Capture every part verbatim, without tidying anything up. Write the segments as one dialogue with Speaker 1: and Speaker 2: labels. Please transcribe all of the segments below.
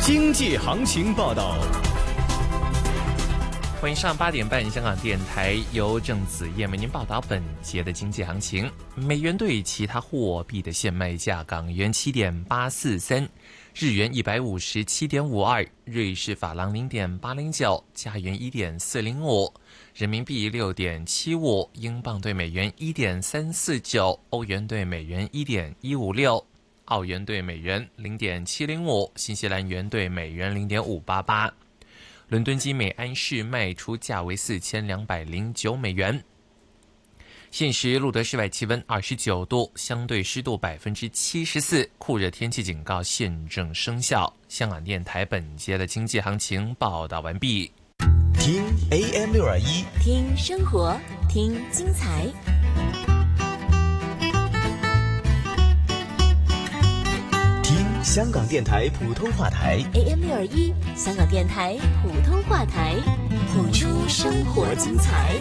Speaker 1: 经济行情报道。
Speaker 2: 欢迎上八点半，香港电台由郑子燕为您报道本节的经济行情。美元对其他货币的现卖价：港元七点八四三，日元一百五十七点五二，瑞士法郎零点八零九，加元一点四零五，人民币六点七五，英镑对美元一点三四九，欧元对美元一点一五六，澳元对美元零点七零五，新西兰元对美元零点五八八。伦敦金每安士卖出价为四千两百零九美元。现时录得室外气温二十九度，相对湿度百分之七十四，酷热天气警告现正生效。香港电台本节的经济行情报道完毕。
Speaker 1: 听 A M 六二一，
Speaker 3: 听生活，听精彩。
Speaker 1: 香港电台普通话台
Speaker 3: A M 六二一，香港电台普通话台，谱出生活精彩。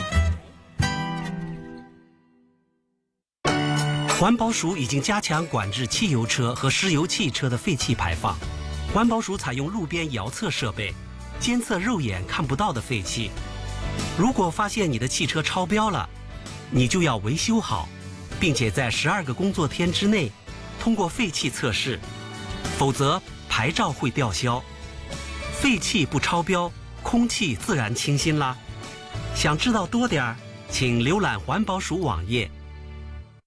Speaker 4: 环保署已经加强管制汽油车和石油汽车的废气排放。环保署采用路边遥测设备，监测肉眼看不到的废气。如果发现你的汽车超标了，你就要维修好，并且在十二个工作天之内通过废气测试。否则牌照会吊销，废气不超标，空气自然清新啦。想知道多点儿，请浏览环保署网页